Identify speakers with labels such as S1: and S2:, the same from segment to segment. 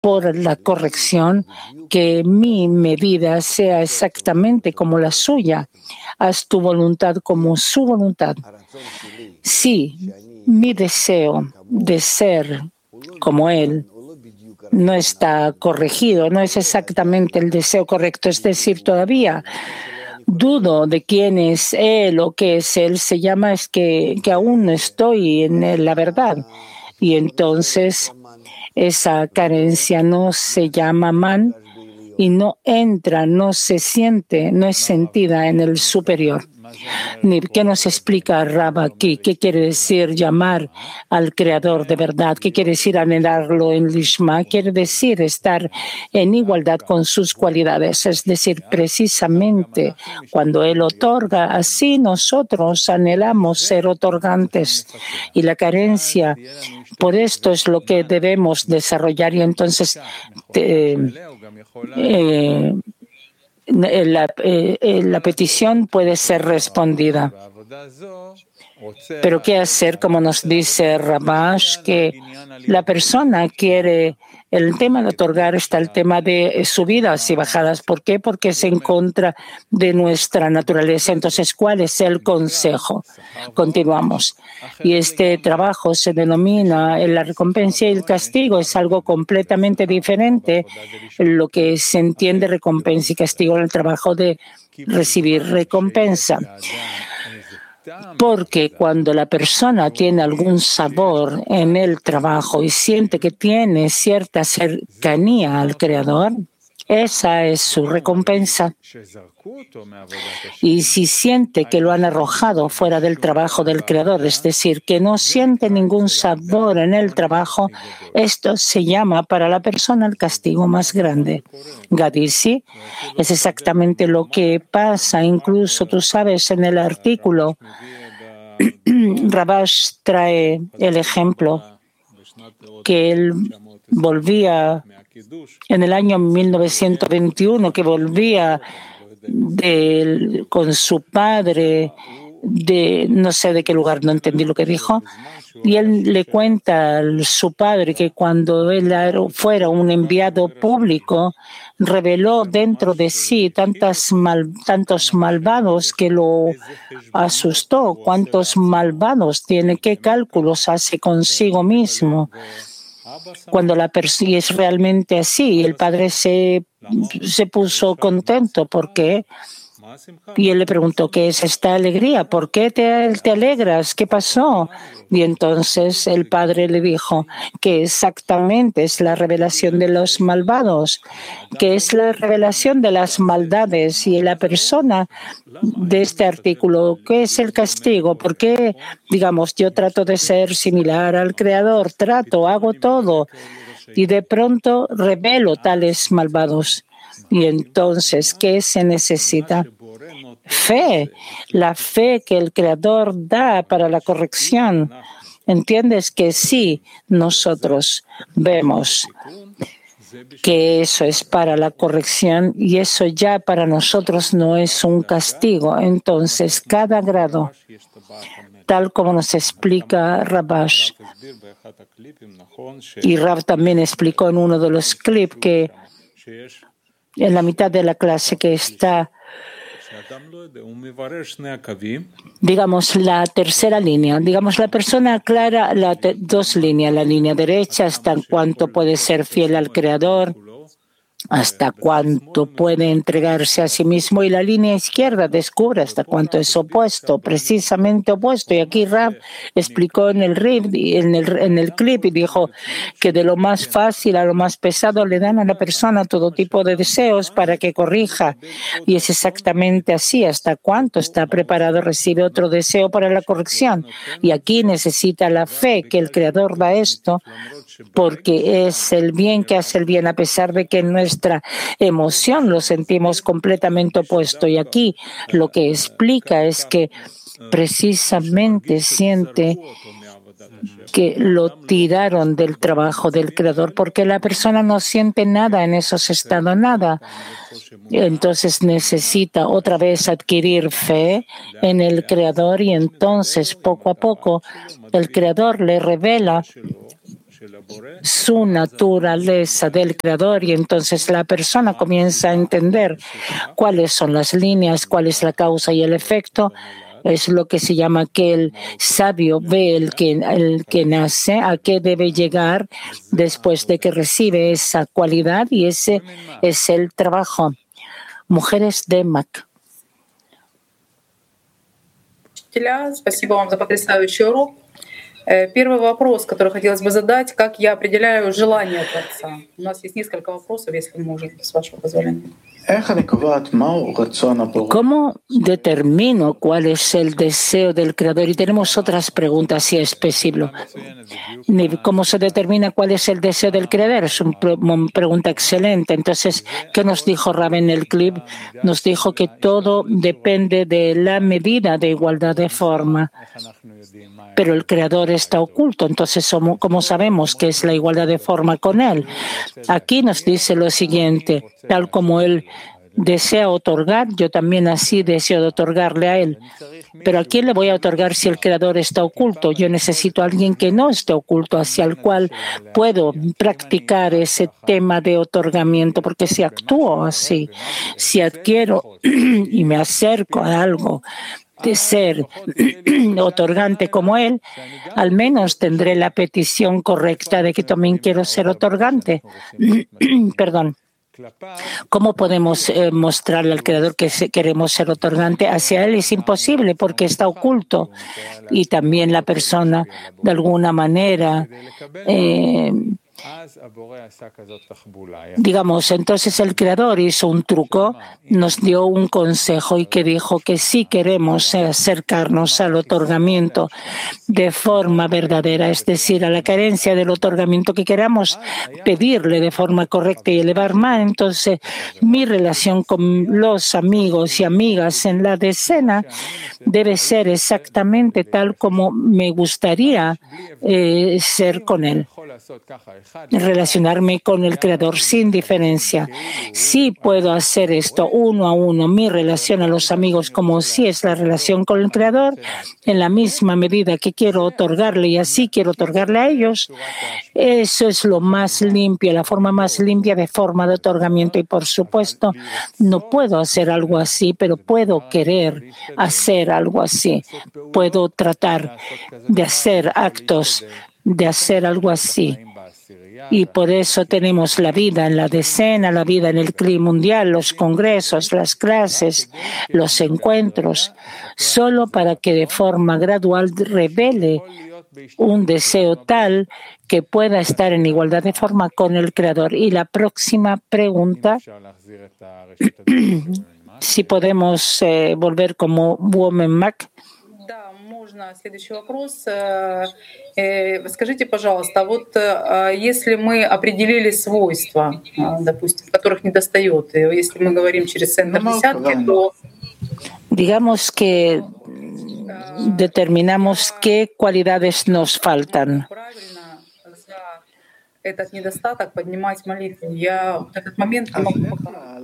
S1: por la corrección, que mi medida sea exactamente como la suya. Haz tu voluntad como su voluntad. Sí, mi deseo de ser como Él no está corregido, no es exactamente el deseo correcto. Es decir, todavía dudo de quién es Él o qué es Él. Se llama es que aún no estoy en la verdad. Y entonces esa carencia no se llama man y no entra, no se siente, no es sentida en el superior. ¿Qué nos explica Rab aquí? ¿Qué quiere decir llamar al Creador de verdad? ¿Qué quiere decir anhelarlo en Lishma? Quiere decir estar en igualdad con sus cualidades. Es decir, precisamente cuando Él otorga, así nosotros anhelamos ser otorgantes. Y la carencia, por esto es lo que debemos desarrollar. Y entonces la petición puede ser respondida. Pero ¿qué hacer? Como nos dice Rabash, que la persona quiere, el tema de otorgar está el tema de subidas y bajadas. ¿Por qué? Porque es en contra de nuestra naturaleza. Entonces, ¿cuál es el consejo? Continuamos. Y este trabajo se denomina la recompensa y el castigo. Es algo completamente diferente. Lo que se entiende recompensa y castigo en el trabajo de recibir recompensa. Porque cuando la persona tiene algún sabor en el trabajo y siente que tiene cierta cercanía al Creador, esa es su recompensa. Y si siente que lo han arrojado fuera del trabajo del Creador, es decir, que no siente ningún sabor en el trabajo, esto se llama para la persona el castigo más grande. Gadisi, es exactamente lo que pasa. Incluso tú sabes en el artículo, Rabash trae el ejemplo que él volvía en el año 1921, que volvía con su padre de no sé de qué lugar, no entendí lo que dijo, y él le cuenta a su padre que cuando él fuera un enviado público, reveló dentro de sí tantos malvados que lo asustó. ¿Cuántos malvados tiene? ¿Qué cálculos hace consigo mismo? Cuando y es realmente así, el padre se puso contento. ¿Por qué? Y él le preguntó, ¿qué es esta alegría? ¿Por qué te alegras? ¿Qué pasó? Y entonces el padre le dijo que exactamente es la revelación de los malvados, que es la revelación de las maldades. Y la persona de este artículo, ¿qué es el castigo? ¿Por qué, digamos, yo trato de ser similar al Creador? Hago todo y de pronto revelo tales malvados. Y entonces, ¿qué se necesita? Fe, la fe que el Creador da para la corrección. ¿Entiendes? Que sí, nosotros vemos que eso es para la corrección y eso ya para nosotros no es un castigo. Entonces, cada grado, tal como nos explica Rabash, y Rav también explicó en uno de los clips que en la mitad de la clase que está, digamos, la tercera línea, digamos, la persona aclara las dos líneas, la línea derecha hasta cuánto puede ser fiel al Creador, hasta cuánto puede entregarse a sí mismo, y la línea izquierda descubre hasta cuánto es opuesto, precisamente opuesto. Y aquí Rab explicó en el clip y dijo que de lo más fácil a lo más pesado le dan a la persona todo tipo de deseos para que corrija. Y es exactamente así, hasta cuánto está preparado recibe otro deseo para la corrección. Y aquí necesita la fe que el Creador da esto, porque es el bien que hace el bien, a pesar de que en nuestra emoción lo sentimos completamente opuesto. Y aquí lo que explica es que precisamente siente que lo tiraron del trabajo del Creador, porque la persona no siente nada en esos estados, nada. Entonces necesita otra vez adquirir fe en el Creador y entonces poco a poco el Creador le revela su naturaleza del Creador, y entonces la persona comienza a entender cuáles son las líneas, cuál es la causa y el efecto. Es lo que se llama que el sabio ve el que nace, a qué debe llegar después de que recibe esa cualidad, y ese es el trabajo. Mujeres de Mac.
S2: Спасибо вам за потрясающий урок. Первый вопрос, который хотелось бы задать, как я определяю желание Творца? У нас есть несколько вопросов, если можно, с вашего позволения.
S1: ¿Cómo determino cuál es el deseo del Creador? Y tenemos otras preguntas, si es posible. ¿Cómo se determina cuál es el deseo del Creador? Es una pregunta excelente. Entonces, ¿qué nos dijo Rab en el clip? Nos dijo que todo depende de la medida de igualdad de forma. Pero el Creador está oculto, entonces ¿cómo sabemos que es la igualdad de forma con Él? Aquí nos dice lo siguiente: tal como Él desea otorgar, yo también así deseo de otorgarle a Él. Pero ¿a quién le voy a otorgar si el Creador está oculto? Yo necesito a alguien que no esté oculto, hacia el cual puedo practicar ese tema de otorgamiento, porque si actúo así, si adquiero y me acerco a algo de ser otorgante como Él, al menos tendré la petición correcta de que también quiero ser otorgante. Perdón. ¿Cómo podemos mostrarle al Creador que queremos ser otorgante? Hacia Él es imposible porque está oculto, y también la persona de alguna manera digamos, entonces el Creador hizo un truco, nos dio un consejo y que dijo que si queremos acercarnos al otorgamiento de forma verdadera, es decir, a la carencia del otorgamiento que queramos pedirle de forma correcta y elevar más, entonces mi relación con los amigos y amigas en la decena debe ser exactamente tal como me gustaría ser con Él. Relacionarme con el Creador sin diferencia. Sí puedo hacer esto uno a uno, mi relación a los amigos, como si es la relación con el Creador, en la misma medida que quiero otorgarle y así quiero otorgarle a ellos. Eso es lo más limpio, la forma más limpia de forma de otorgamiento. Y por supuesto, no puedo hacer algo así, pero puedo querer hacer algo así. Puedo tratar de hacer actos de hacer algo así. Y por eso tenemos la vida en la decena, la vida en el CLI mundial, los congresos, las clases, los encuentros, solo para que de forma gradual revele un deseo tal que pueda estar en igualdad de forma con el Creador. Y la próxima pregunta, si podemos volver como Woman Mac.
S2: Следующий вопрос. Скажите, пожалуйста, вот если мы определили свойства, допустим, которых недостает, если мы говорим через центр десятки, то...
S1: Digamos que determinamos qué cualidades nos faltan.
S2: Этот недостаток поднимать молитву. Я в этот момент не могу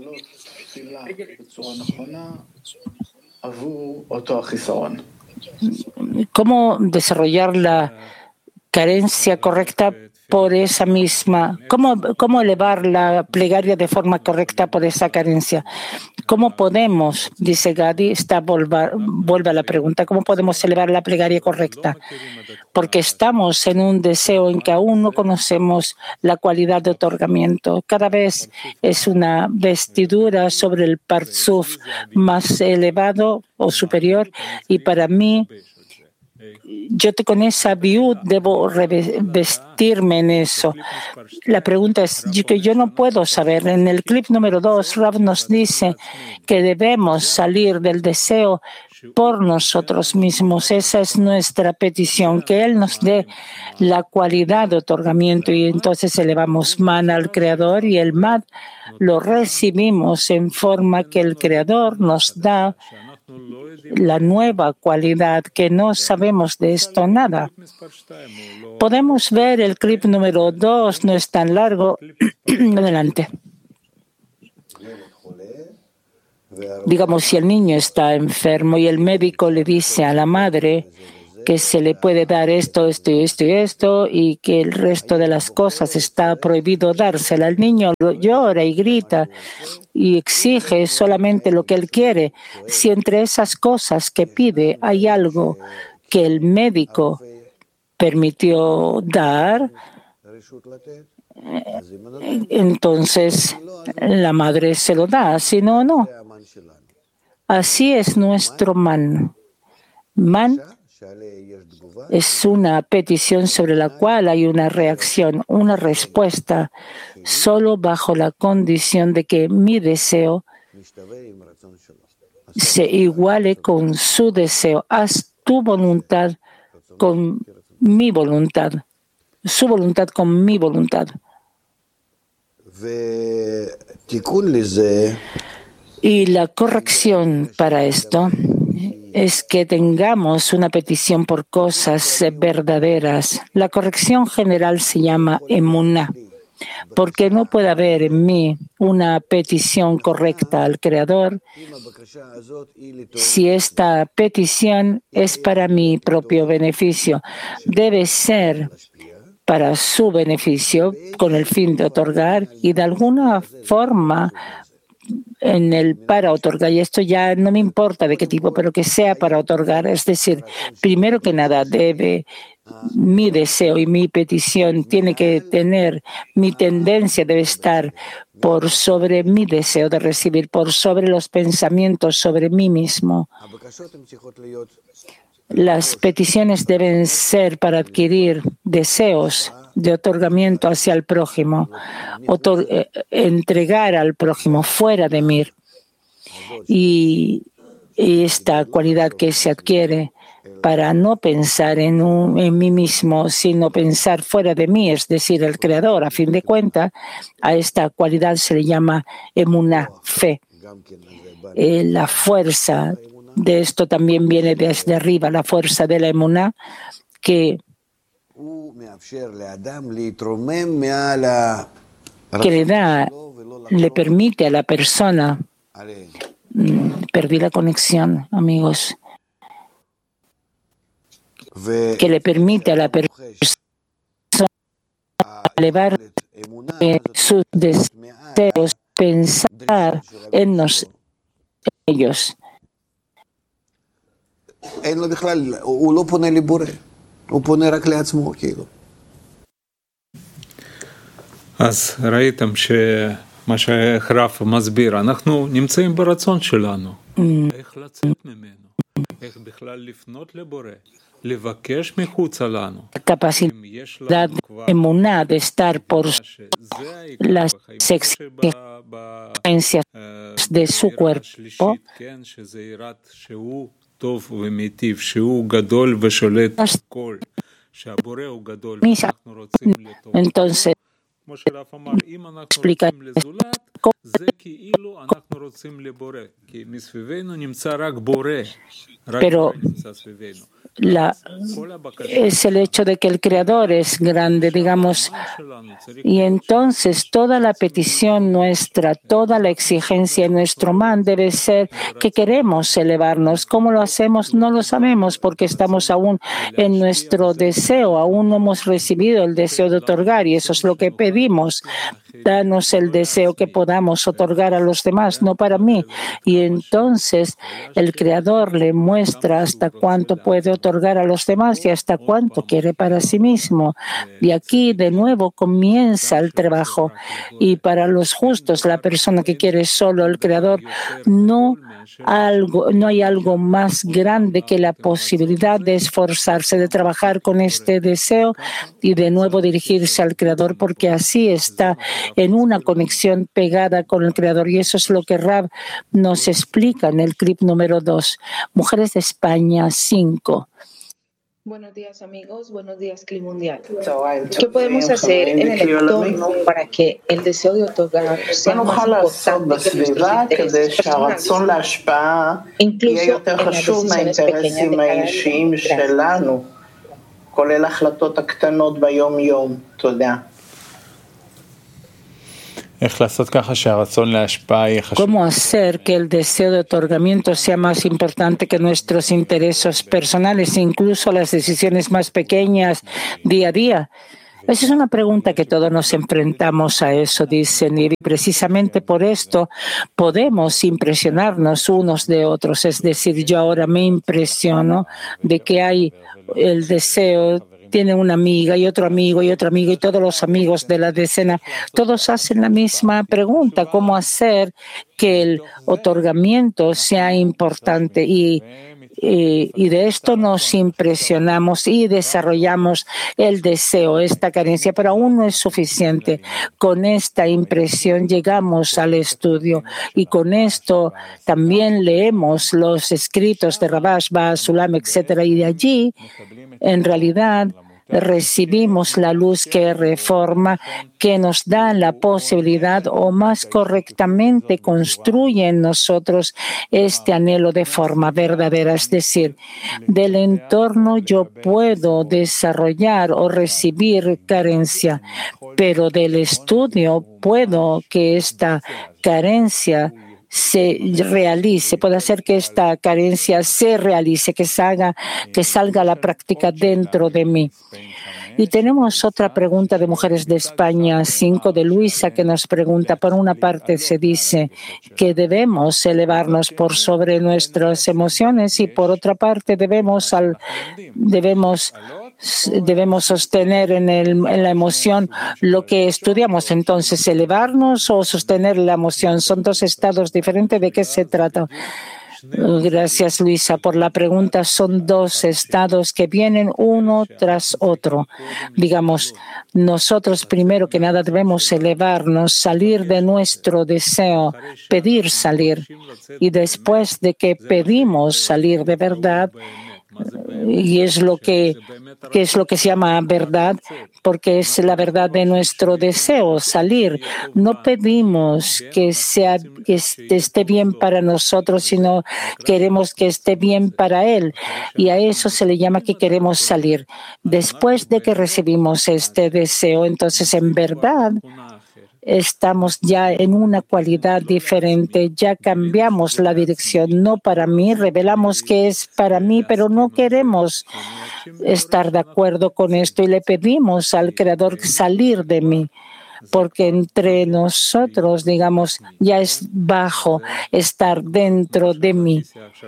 S2: определить.
S1: ¿Cómo desarrollar la carencia correcta por esa misma? ¿Cómo elevar la plegaria de forma correcta por esa carencia? ¿Cómo podemos, dice Gadi, vuelve a la pregunta, cómo podemos elevar la plegaria correcta? Porque estamos en un deseo en que aún no conocemos la cualidad de otorgamiento. Cada vez es una vestidura sobre el parzuf más elevado o superior, y para mí, yo con esa viud debo vestirme en eso. La pregunta es que yo no puedo saber. En el clip número 2, Rav nos dice que debemos salir del deseo por nosotros mismos. Esa es nuestra petición, que Él nos dé la cualidad de otorgamiento, y entonces elevamos man al Creador, y el man lo recibimos en forma que el Creador nos da la nueva cualidad, que no sabemos de esto nada. Podemos ver el clip número 2, no es tan largo. Adelante. Digamos, si el niño está enfermo y el médico le dice a la madre que se le puede dar esto, esto y esto y esto, y que el resto de las cosas está prohibido dársela. El niño llora y grita y exige solamente lo que él quiere. Si entre esas cosas que pide hay algo que el médico permitió dar, entonces la madre se lo da, si no, no. Así es nuestro man. Man es una petición sobre la cual hay una reacción, una respuesta, solo bajo la condición de que mi deseo se iguale con su deseo. Haz tu voluntad con mi voluntad, su voluntad con mi voluntad. Y la corrección para esto es que tengamos una petición por cosas verdaderas. La corrección general se llama emuná, porque no puede haber en mí una petición correcta al Creador si esta petición es para mi propio beneficio. Debe ser para su beneficio con el fin de otorgar y de alguna forma en el para otorgar, y esto ya no me importa de qué tipo, pero que sea para otorgar. Es decir, primero que nada mi deseo y mi petición tiene que tener, mi tendencia debe estar por sobre mi deseo de recibir, por sobre los pensamientos sobre mí mismo. Las peticiones deben ser para adquirir deseos de otorgamiento hacia el prójimo, entregar al prójimo fuera de mí. Y esta cualidad que se adquiere para no pensar en mí mismo, sino pensar fuera de mí, es decir, el Creador. A fin de cuentas, a esta cualidad se le llama emuná, fe. La fuerza de esto también viene desde arriba, la fuerza de la emuná, que le permite a la persona, perdí la conexión, amigos, que le permite a la persona elevar sus deseos, pensar en ellos.
S3: אז ראיתם שמה שהרב מסביר, אנחנו נמצאים ברצון שלנו. איך לצאת ממנו? איך בכלל לפנות לבורא? לבקש מחוצה לנו.
S1: Capacidad emuná de estar por las exigencias de su cuerpo.
S3: שזה יראת שהוא טוב ומיטיב, שהוא גדול ושולט כל. שהבורא הוא גדול, אנחנו רוצים לטוב.
S1: Entonces,
S3: כמו שלאף אמר, אם אנחנו רוצים לזולת, זה כאילו אנחנו רוצים לבורא. כי מסביבנו נמצא רק בורא. רק בורא נמצא סביבנו.
S1: Es el hecho de que el Creador es grande, digamos, y entonces toda la petición nuestra, toda la exigencia en nuestro man debe ser que queremos elevarnos. ¿Cómo lo hacemos? No lo sabemos porque estamos aún en nuestro deseo, aún no hemos recibido el deseo de otorgar y eso es lo que pedimos. Danos el deseo que podamos otorgar a los demás, no para mí. Y entonces el Creador le muestra hasta cuánto puede otorgar a los demás y hasta cuánto quiere para sí mismo. Y aquí de nuevo comienza el trabajo. Y para los justos, la persona que quiere solo el Creador, no hay algo más grande que la posibilidad de esforzarse, de trabajar con este deseo y de nuevo dirigirse al Creador, porque así está en una conexión pegada con el Creador. Y eso es lo que Rab nos explica en el clip número 2. Mujeres de España 5.
S4: Buenos días, amigos. Buenos días, Clip Mundial. ¿Qué podemos hacer en el entorno para que el deseo de otorgar sea más importante que nuestros intereses personales, incluso en las decisiones pequeñas de cada día?
S5: כולל החלטות הקטנות ביום-יום. תודה.
S1: ¿Cómo hacer que el deseo de otorgamiento sea más importante que nuestros intereses personales, incluso las decisiones más pequeñas día a día? Esa es una pregunta que todos nos enfrentamos a eso, dicen, y precisamente por esto podemos impresionarnos unos de otros. Es decir, yo ahora me impresiono de que hay el deseo, tiene una amiga y otro amigo y otro amigo y todos los amigos de la decena, todos hacen la misma pregunta, ¿cómo hacer que el otorgamiento sea importante? Y de esto nos impresionamos y desarrollamos el deseo, esta carencia, pero aún no es suficiente. Con esta impresión llegamos al estudio y con esto también leemos los escritos de Rabash, Basulam, etc. Y de allí, en realidad, recibimos la luz que reforma, que nos da la posibilidad, o más correctamente construye en nosotros este anhelo de forma verdadera. Es decir, del entorno yo puedo desarrollar o recibir carencia, pero del estudio puedo que esta carencia se realice, puede hacer que esta carencia se realice, que salga a la práctica dentro de mí. Y tenemos otra pregunta de Mujeres de España 5 de Luisa que nos pregunta, por una parte se dice que debemos elevarnos por sobre nuestras emociones y por otra parte debemos sostener en la emoción lo que estudiamos. Entonces, elevarnos o sostener la emoción son dos estados diferentes. ¿De qué se trata? Gracias, Luisa, por la pregunta. Son dos estados que vienen uno tras otro. Digamos, nosotros primero que nada debemos elevarnos, salir de nuestro deseo, pedir salir. Y después de que pedimos salir de verdad, y es lo que se llama verdad, porque es la verdad de nuestro deseo, salir. No pedimos que esté bien para nosotros, sino queremos que esté bien para Él. Y a eso se le llama que queremos salir. Después de que recibimos este deseo, entonces en verdad estamos ya en una cualidad diferente, ya cambiamos la dirección, no para mí, revelamos que es para mí, pero no queremos estar de acuerdo con esto y le pedimos al Creador salir de mí. Porque entre nosotros, digamos, ya es bajo estar dentro de mí.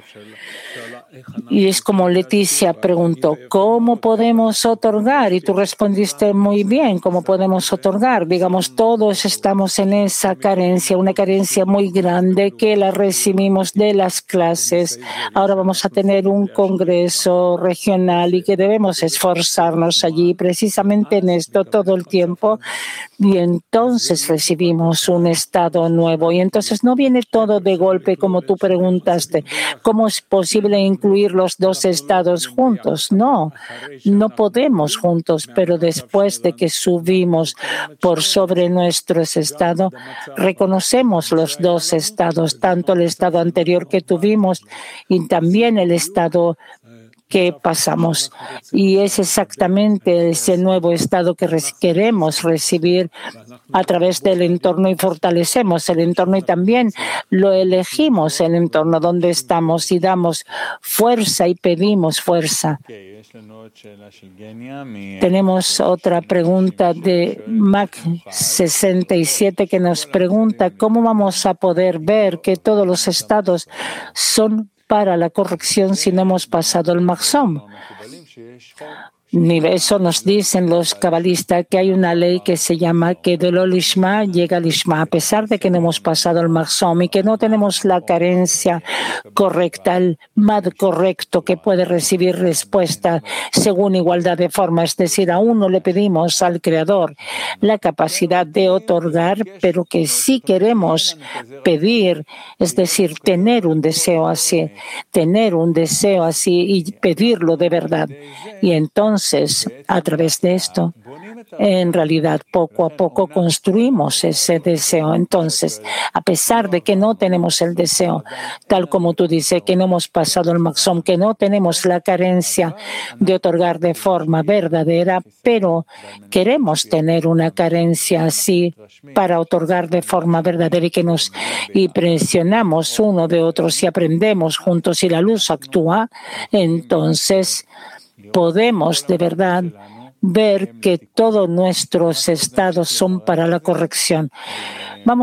S1: Y es como Leticia preguntó, ¿cómo podemos otorgar? Y tú respondiste muy bien, ¿cómo podemos otorgar? Digamos, todos estamos en esa carencia, una carencia muy grande que la recibimos de las clases. Ahora vamos a tener un congreso regional y que debemos esforzarnos allí, precisamente en esto todo el tiempo. Y entonces recibimos un estado nuevo. Y entonces no viene todo de golpe, como tú preguntaste. ¿Cómo es posible incluir los dos estados juntos? No podemos juntos, pero después de que subimos por sobre nuestro estado, reconocemos los dos estados, tanto el estado anterior que tuvimos y también el estado que pasamos. Y es exactamente ese nuevo estado que queremos recibir a través del entorno y fortalecemos el entorno y también lo elegimos el entorno donde estamos y damos fuerza y pedimos fuerza. Tenemos otra pregunta de Mac 67 que nos pregunta ¿cómo vamos a poder ver que todos los estados son para la corrección si no hemos pasado el Mahzom? Eso nos dicen los cabalistas que hay una ley que se llama que de lo lishma llega al lishma, a pesar de que no hemos pasado el Mahzom y que no tenemos la carencia correcta, el mad correcto que puede recibir respuesta según igualdad de forma. Es decir, aún no le pedimos al Creador la capacidad de otorgar, pero que sí queremos pedir, es decir, tener un deseo así y pedirlo de verdad. Y entonces entonces, a través de esto, en realidad, poco a poco construimos ese deseo. Entonces, a pesar de que no tenemos el deseo, tal como tú dices, que no hemos pasado el maxón, que no tenemos la carencia de otorgar de forma verdadera, pero queremos tener una carencia así para otorgar de forma verdadera y que nos impresionamos uno de otros y aprendemos juntos y la luz actúa, entonces podemos de verdad ver que todos nuestros estados son para la corrección.